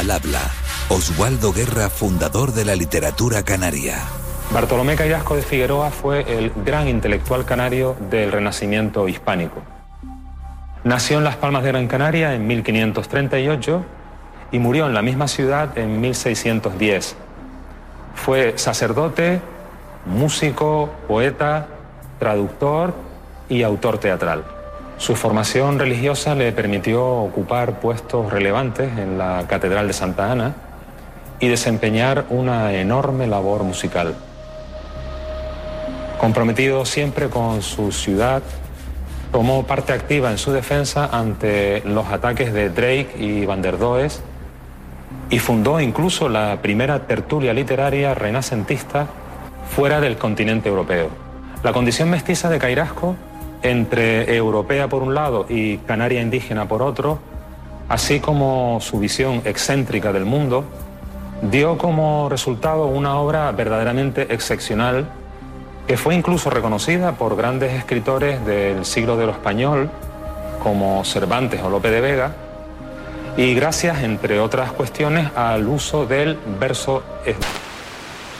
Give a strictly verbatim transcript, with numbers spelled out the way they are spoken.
Al habla, Oswaldo Guerra, fundador de la literatura canaria. Bartolomé Cairasco de Figueroa fue el gran intelectual canario del Renacimiento hispánico. Nació en Las Palmas de Gran Canaria en mil quinientos treinta y ocho y murió en la misma ciudad en mil seiscientos diez. Fue sacerdote, músico, poeta, traductor y autor teatral. Su formación religiosa le permitió ocupar puestos relevantes en la Catedral de Santa Ana y desempeñar una enorme labor musical. Comprometido siempre con su ciudad, tomó parte activa en su defensa ante los ataques de Drake y Van der Does y fundó incluso la primera tertulia literaria renacentista fuera del continente europeo. La condición mestiza de Cairasco, entre europea por un lado y canaria indígena por otro, así como su visión excéntrica del mundo, dio como resultado una obra verdaderamente excepcional que fue incluso reconocida por grandes escritores del siglo de oro español como Cervantes o Lope de Vega, y gracias, entre otras cuestiones, al uso del verso